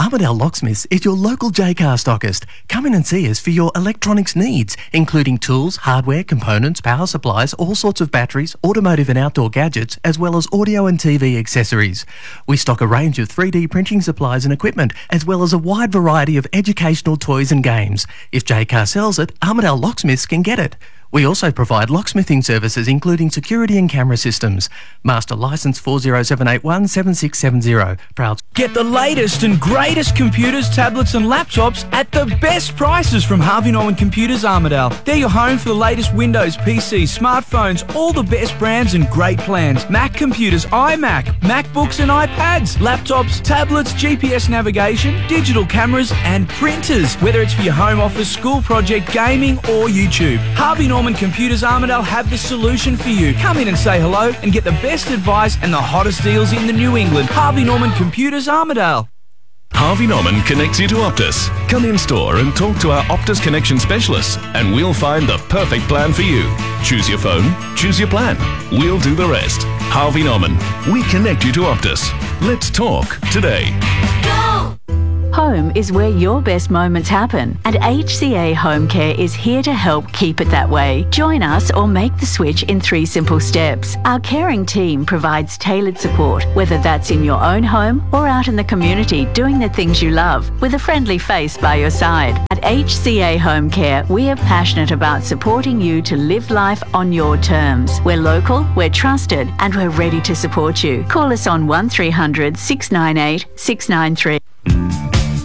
Armidale Locksmiths is your local Jaycar stockist. Come in and see us for your electronics needs, including tools, hardware, components, power supplies, all sorts of batteries, automotive and outdoor gadgets, as well as audio and TV accessories. We stock a range of 3D printing supplies and equipment, as well as a wide variety of educational toys and games. If Jaycar sells it, Armidale Locksmiths can get it. We also provide locksmithing services including security and camera systems. Master licence 40781 7670. Proud. Get the latest and greatest computers, tablets and laptops at the best prices from Harvey Norman Computers Armidale. They're your home for the latest Windows, PCs, smartphones, all the best brands and great plans. Mac computers, iMac, MacBooks and iPads, laptops, tablets, GPS navigation, digital cameras and printers. Whether it's for your home office, school project, gaming or YouTube. Harvey Norman Computers Armidale have the solution for you. Come in and say hello and get the best advice and the hottest deals in the New England. Harvey Norman Computers Armidale. Harvey Norman connects you to Optus. Come in store and talk to our Optus Connection specialists and we'll find the perfect plan for you. Choose your phone, choose your plan. We'll do the rest. Harvey Norman, we connect you to Optus. Let's talk today. Go! Home is where your best moments happen, and HCA Home Care is here to help keep it that way. Join us or make the switch in 3 simple steps. Our caring team provides tailored support, whether that's in your own home or out in the community doing the things you love, with a friendly face by your side. At HCA Home Care, we are passionate about supporting you to live life on your terms. We're local, we're trusted, and we're ready to support you. Call us on 1300 698 693.